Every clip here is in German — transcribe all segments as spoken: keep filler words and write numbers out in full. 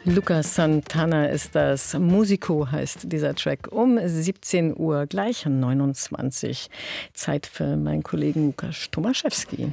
Lucas Santana ist das. Musico heißt dieser Track. Um siebzehn Uhr, gleich neunundzwanzig. Zeit für meinen Kollegen Lukas Tomaszewski.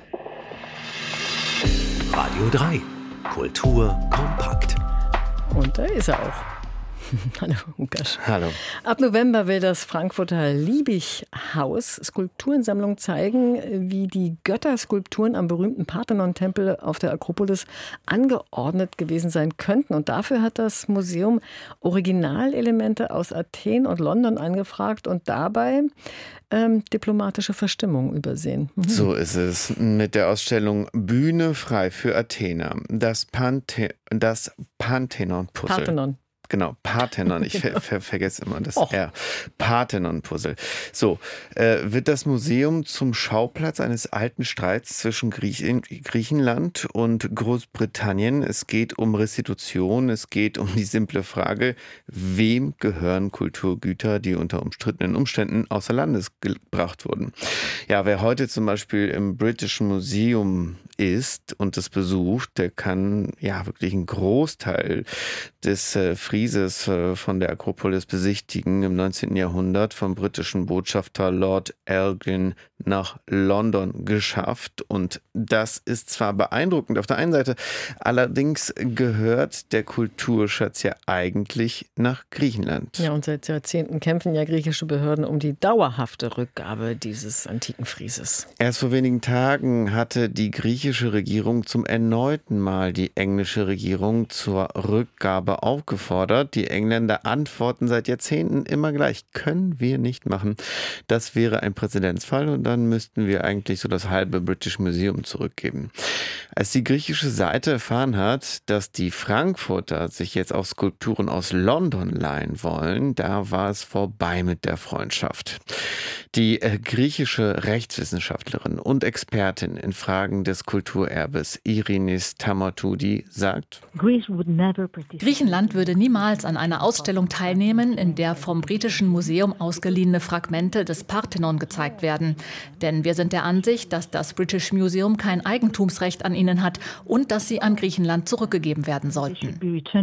Radio drei. Kultur kompakt. Und da ist er auch. Hallo Lukas. Hallo. Ab November will das Frankfurter Liebig-Haus Skulpturensammlung zeigen, wie die Götterskulpturen am berühmten Parthenon-Tempel auf der Akropolis angeordnet gewesen sein könnten. Und dafür hat das Museum Originalelemente aus Athen und London angefragt und dabei ähm, diplomatische Verstimmung übersehen. Mhm. So ist es. Mit der Ausstellung Bühne frei für Athener. Das, Panthe- das Pantheon-Puzzle. Parthenon. Genau, Parthenon. Ich ver- ver- vergesse immer das Och. R. Parthenon-Puzzle. So, äh, wird das Museum zum Schauplatz eines alten Streits zwischen Griechen- Griechenland und Großbritannien. Es geht um Restitution. Es geht um die simple Frage, wem gehören Kulturgüter, die unter umstrittenen Umständen außer Landes gebracht wurden. Ja, wer heute zum Beispiel im British Museum ist und es besucht, der kann ja wirklich einen Großteil des äh, Frieses äh, von der Akropolis besichtigen, im neunzehnten Jahrhundert vom britischen Botschafter Lord Elgin nach London geschafft. Und das ist zwar beeindruckend auf der einen Seite, allerdings gehört der Kulturschatz ja eigentlich nach Griechenland. Ja, und seit Jahrzehnten kämpfen ja griechische Behörden um die dauerhafte Rückgabe dieses antiken Frieses. Erst vor wenigen Tagen hatte die griechische Regierung zum erneuten Mal die englische Regierung zur Rückgabe aufgefordert. Die Engländer antworten seit Jahrzehnten immer gleich: Können wir nicht machen. Das wäre ein Präzedenzfall und dann müssten wir eigentlich so das halbe British Museum zurückgeben. Als die griechische Seite erfahren hat, dass die Frankfurter sich jetzt auch Skulpturen aus London leihen wollen, da war es vorbei mit der Freundschaft. Die äh, griechische Rechtswissenschaftlerin und Expertin in Fragen des Kulturerbes Irinis Tamatoudi sagt: Griechenland würde niemals an einer Ausstellung teilnehmen, in der vom britischen Museum ausgeliehene Fragmente des Parthenon gezeigt werden. Denn wir sind der Ansicht, dass das British Museum kein Eigentumsrecht an ihnen hat und dass sie an Griechenland zurückgegeben werden sollten.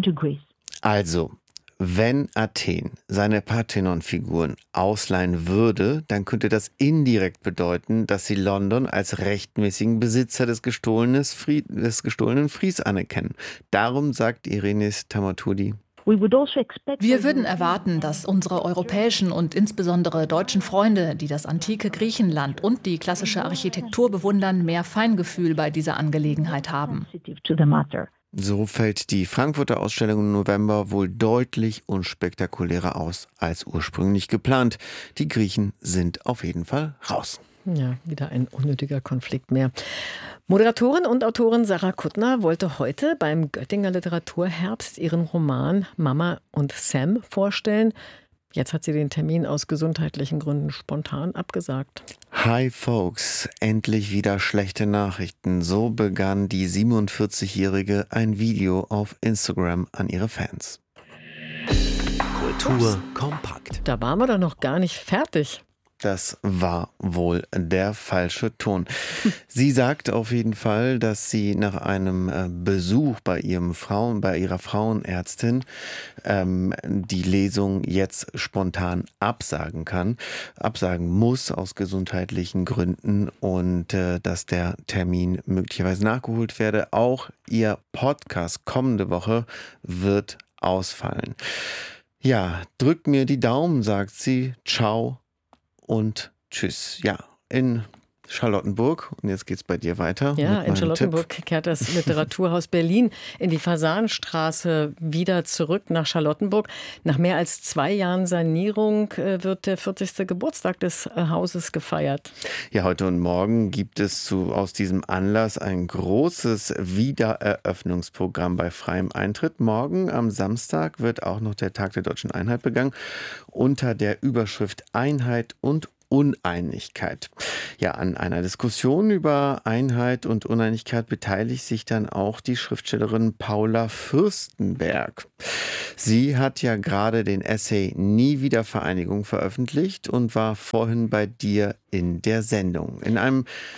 Also, wenn Athen seine Parthenon-Figuren ausleihen würde, dann könnte das indirekt bedeuten, dass sie London als rechtmäßigen Besitzer des, Frie- des gestohlenen Fries anerkennen. Darum sagt Irinis Tamatoudi: Wir würden erwarten, dass unsere europäischen und insbesondere deutschen Freunde, die das antike Griechenland und die klassische Architektur bewundern, mehr Feingefühl bei dieser Angelegenheit haben. So fällt die Frankfurter Ausstellung im November wohl deutlich unspektakulärer aus als ursprünglich geplant. Die Griechen sind auf jeden Fall raus. Ja, wieder ein unnötiger Konflikt mehr. Moderatorin und Autorin Sarah Kuttner wollte heute beim Göttinger Literaturherbst ihren Roman Mama und Sam vorstellen. Jetzt hat sie den Termin aus gesundheitlichen Gründen spontan abgesagt. Hi Folks, endlich wieder schlechte Nachrichten. So begann die siebenundvierzigjährige ein Video auf Instagram an ihre Fans. Kultur kompakt. Da waren wir doch noch gar nicht fertig. Das war wohl der falsche Ton. Sie sagt auf jeden Fall, dass sie nach einem äh, Besuch bei ihrem Frauen, bei ihrer Frauenärztin ähm, die Lesung jetzt spontan absagen kann, absagen muss aus gesundheitlichen Gründen und äh, dass der Termin möglicherweise nachgeholt werde. Auch ihr Podcast kommende Woche wird ausfallen. Ja, drückt mir die Daumen, sagt sie. Ciao. Und tschüss. Ja, in Charlottenburg. Und jetzt geht's bei dir weiter. Ja, in Charlottenburg Tipp. Kehrt das Literaturhaus Berlin in die Fasanstraße wieder zurück nach Charlottenburg. Nach mehr als zwei Jahren Sanierung wird der vierzigste Geburtstag des Hauses gefeiert. Ja, heute und morgen gibt es zu, aus diesem Anlass ein großes Wiedereröffnungsprogramm bei freiem Eintritt. Morgen am Samstag wird auch noch der Tag der Deutschen Einheit begangen unter der Überschrift Einheit und Uneinigkeit. Ja, an einer Diskussion über Einheit und Uneinigkeit beteiligt sich dann auch die Schriftstellerin Paula Fürstenberg. Sie hat ja gerade den Essay Nie wieder Vereinigung veröffentlicht und war vorhin bei dir in der Sendung. In einem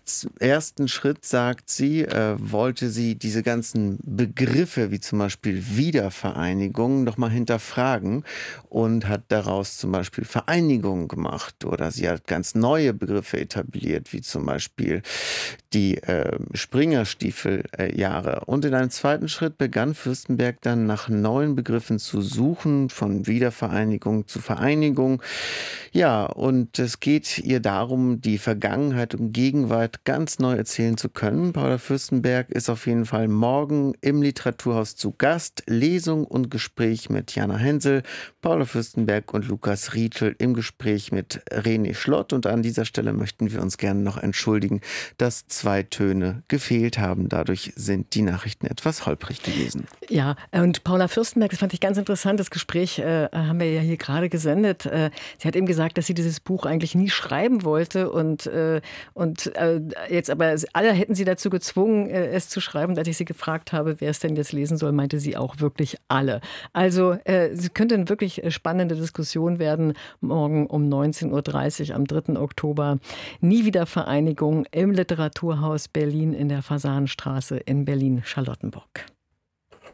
ersten Schritt, sagt sie, äh, wollte sie diese ganzen Begriffe wie zum Beispiel Wiedervereinigung noch mal hinterfragen und hat daraus zum Beispiel Vereinigung gemacht, oder sie hat ganz neue Begriffe etabliert, wie zum Beispiel die äh, Springerstiefeljahre. Und in einem zweiten Schritt begann Fürstenberg dann nach neuen Begriffen zu suchen, von Wiedervereinigung zu Vereinigung. Ja, und es geht ihr darum, die Vergangenheit und Gegenwart ganz neu erzählen zu können. Paula Fürstenberg ist auf jeden Fall morgen im Literaturhaus zu Gast. Lesung und Gespräch mit Jana Hensel, Paula Fürstenberg und Lukas Rietschel im Gespräch mit René Schlott. Und an dieser Stelle möchten wir uns gerne noch entschuldigen, dass zwei Töne gefehlt haben. Dadurch sind die Nachrichten etwas holprig gewesen. Ja, und Paula Fürstenberg, das fand ich ganz interessant. Das Gespräch äh, haben wir ja hier gerade gesendet. Äh, sie hat eben gesagt, dass sie dieses Buch eigentlich nie schreiben wollte und, äh, und äh, jetzt aber alle hätten sie dazu gezwungen, äh, es zu schreiben. Und als ich sie gefragt habe, wer es denn jetzt lesen soll, meinte sie auch wirklich alle. Also äh, es könnte eine wirklich spannende Diskussion werden. Morgen um neunzehn Uhr dreißig am dritten Oktober. Nie wieder Vereinigung im Literaturhaus Berlin in der Fasanenstraße in Berlin-Charlottenburg.